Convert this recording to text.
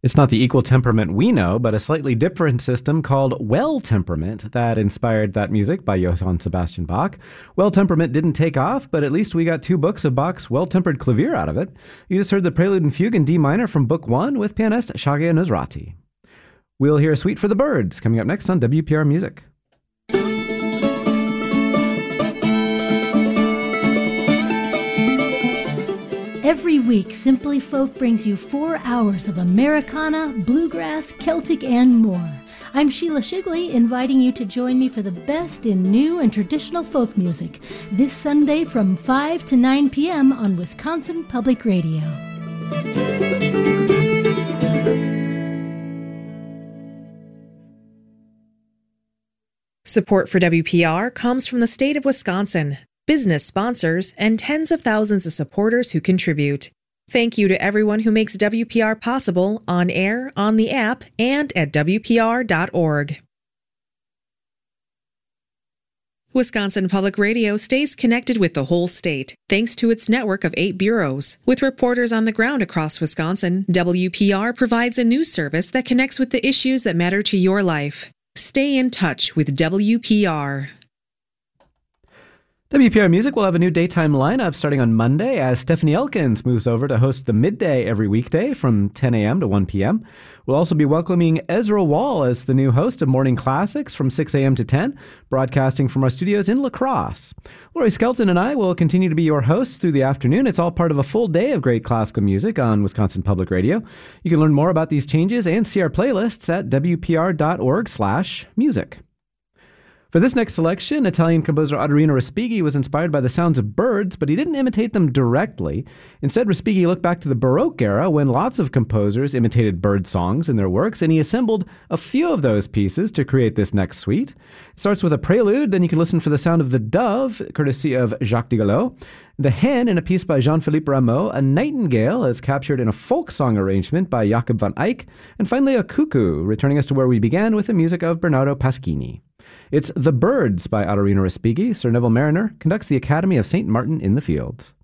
It's not the equal temperament we know, but a slightly different system called well temperament that inspired that music by Johann Sebastian Bach. Well temperament didn't take off, but at least we got 2 books of Bach's well-tempered clavier out of it. You just heard the Prelude and Fugue in D minor from Book 1 with pianist Shagya Nusrati. We'll hear a suite for the birds coming up next on WPR Music. Every week, Simply Folk brings you 4 hours of Americana, bluegrass, Celtic, and more. I'm Sheila Shigley, inviting you to join me for the best in new and traditional folk music this Sunday from 5 to 9 p.m. on Wisconsin Public Radio. Support for WPR comes from the state of Wisconsin, business sponsors, and tens of thousands of supporters who contribute. Thank you to everyone who makes WPR possible on air, on the app, and at WPR.org. Wisconsin Public Radio stays connected with the whole state, thanks to its network of 8 bureaus. With reporters on the ground across Wisconsin, WPR provides a news service that connects with the issues that matter to your life. Stay in touch with WPR. WPR Music will have a new daytime lineup starting on Monday as Stephanie Elkins moves over to host the midday every weekday from 10 a.m. to 1 p.m. We'll also be welcoming Ezra Wall as the new host of Morning Classics from 6 a.m. to 10, broadcasting from our studios in La Crosse. Lori Skelton and I will continue to be your hosts through the afternoon. It's all part of a full day of great classical music on Wisconsin Public Radio. You can learn more about these changes and see our playlists at wpr.org/music. For this next selection, Italian composer Otorino Respighi was inspired by the sounds of birds, but he didn't imitate them directly. Instead, Respighi looked back to the Baroque era when lots of composers imitated bird songs in their works, and he assembled a few of those pieces to create this next suite. It starts with a prelude, then you can listen for the sound of the dove, courtesy of Jacques Digolo, the hen in a piece by Jean-Philippe Rameau, a nightingale as captured in a folk song arrangement by Jacob van Eyck, and finally a cuckoo, returning us to where we began with the music of Bernardo Pasquini. It's The Birds by Otorino Respighi. Sir Neville Mariner conducts the Academy of St. Martin in the Fields.